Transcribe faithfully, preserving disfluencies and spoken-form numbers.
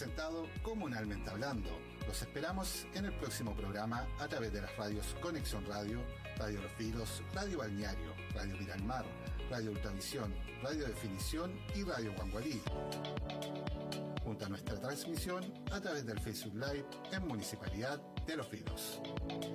presentado Comunalmente Hablando. Los esperamos en el próximo programa a través de las radios Conexión Radio, Radio Los Vilos, Radio Balneario, Radio Miramar, Radio Ultravisión, Radio Definición y Radio Guangualí. Junto a nuestra transmisión a través del Facebook Live en Municipalidad de Los Vilos.